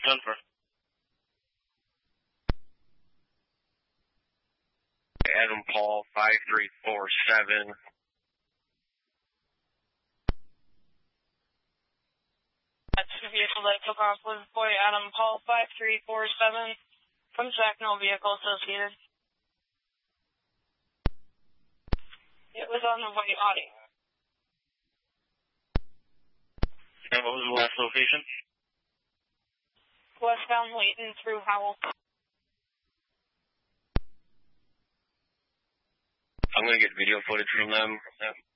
Denver. Adam Paul 5347. That's the vehicle that took off with boy Adam Paul 5347 from Sacknell Vehicle Associated. It was on the white Audi. And what was the last location? Westbound Layton through Howell. I'm going to get video footage from them.